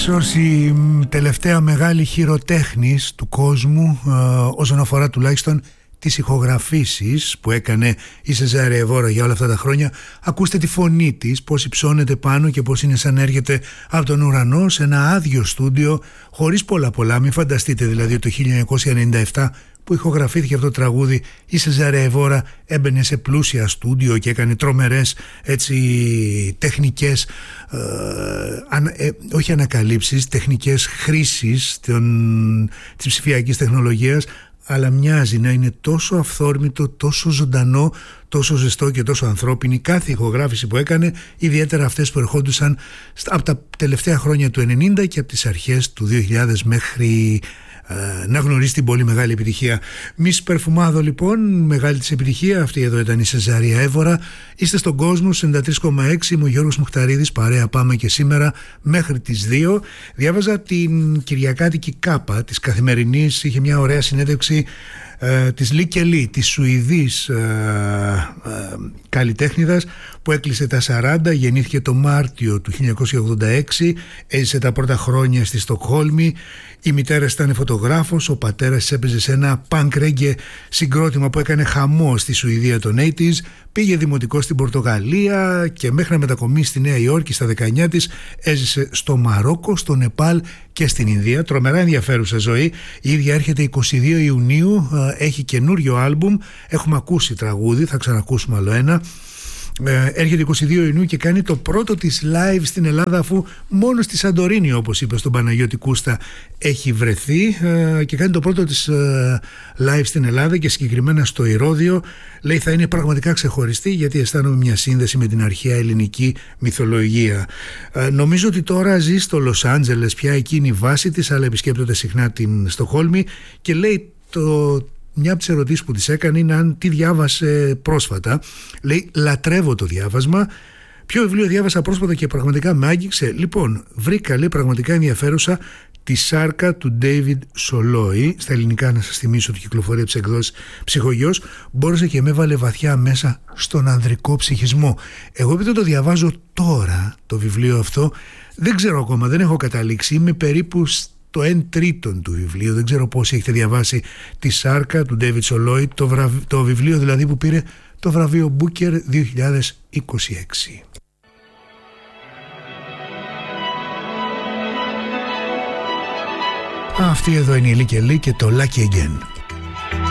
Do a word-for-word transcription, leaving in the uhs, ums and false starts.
ίσως η τελευταία μεγάλη χειροτέχνης του κόσμου ε, όσον αφορά τουλάχιστον τις ηχογραφήσεις που έκανε η Σεζάρια Εβόρα για όλα αυτά τα χρόνια. Ακούστε τη φωνή της, πώς υψώνεται πάνω και πώς είναι σαν να έρχεται από τον ουρανό σε ένα άδειο στούντιο χωρίς πολλά πολλά. Μην φανταστείτε δηλαδή το χίλια εννιακόσια ενενήντα επτά που ηχογραφήθηκε αυτό το τραγούδι, η Σεζάρια Εβόρα έμπαινε σε πλούσια στούντιο και έκανε τρομερές έτσι τεχνικές ε, ανα, ε, όχι ανακαλύψεις, τεχνικές χρήσεις των, της ψηφιακής τεχνολογίας, αλλά μοιάζει να είναι τόσο αυθόρμητο, τόσο ζωντανό, τόσο ζεστό και τόσο ανθρώπινη κάθε ηχογράφηση που έκανε, ιδιαίτερα αυτές που ερχόντουσαν από τα τελευταία χρόνια του ενενήντα και από τις αρχές του δύο χιλιάδες μέχρι ε, να γνωρίσει την πολύ μεγάλη επιτυχία. Μις Περφουμάδο λοιπόν, μεγάλη της επιτυχία, αυτή εδώ ήταν η Σεζάρια Έβορα. Είστε στον κόσμο, ενενήντα τρία κόμμα έξι, είμαι ο Γιώργος Μουχταρίδης, παρέα πάμε και σήμερα μέχρι τις δύο. Διάβαζα την Κυριακάτικη Κάπα της Καθημερινής, είχε μια ωραία συνέντευξη ε, της Λίκε Λί, της Σουηδής ε, ε, καλλιτέχνηδας που έκλεισε τα σαράντα, γεννήθηκε το Μάρτιο του χίλια εννιακόσια ογδόντα έξι, έζησε τα πρώτα χρόνια στη Στοκχόλμη. Η μητέρα ήταν φωτογράφος, ο πατέρας έπαιζε σε ένα punk reggae συγκρότημα που έκανε χαμό στη Σουηδία των ογδόντα. Πήγε δημοτικό στην Πορτογαλία και μέχρι να μετακομίσει στη Νέα Υόρκη στα δεκαεννιά της έζησε στο Μαρόκο, στο Νεπάλ και στην Ινδία. Τρομερά ενδιαφέρουσα ζωή. Η ίδια έρχεται εικοστή δεύτερη Ιουνίου, έχει καινούριο άλμπουμ, έχουμε ακούσει τραγούδι, θα ξανακούσουμε άλλο ένα. Έρχεται εικοστή δεύτερη Ιουνίου και κάνει το πρώτο της live στην Ελλάδα, αφού μόνο στη Σαντορίνη, όπως είπε στον Παναγιώτη Κούστα, έχει βρεθεί, και κάνει το πρώτο της live στην Ελλάδα και συγκεκριμένα στο Ηρώδειο. Λέει θα είναι πραγματικά ξεχωριστή γιατί αισθάνομαι μια σύνδεση με την αρχαία ελληνική μυθολογία. Νομίζω ότι τώρα ζει στο Λος Άντζελες, πια εκείνη η βάση της, αλλά επισκέπτονται συχνά την Στοκχόλμη και λέει το... Μια από τις ερωτήσεις που της έκανε είναι αν τι διάβασε πρόσφατα. Λέει λατρεύω το διάβασμα. Ποιο βιβλίο διάβασα πρόσφατα και πραγματικά με άγγιξε? Λοιπόν, βρήκα, λέει, πραγματικά ενδιαφέρουσα τη Σάρκα του David Soloi. Στα ελληνικά να σας θυμίσω ότι κυκλοφορεί από τις εκδόσεις Ψυχογιός. Μπόρεσε και με έβαλε βαθιά μέσα στον ανδρικό ψυχισμό. Εγώ επειδή το διαβάζω τώρα το βιβλίο αυτό, δεν ξέρω ακόμα, δεν έχω καταλήξει. Είμαι περίπου το εν τρίτον του βιβλίου, δεν ξέρω πόσοι έχετε διαβάσει τη Σάρκα του David Soloi, το, βραβ... το βιβλίο δηλαδή που πήρε το βραβείο Booker δύο χιλιάδες είκοσι έξι. Αυτή εδώ είναι η Λίκε Λί και το Lucky Again.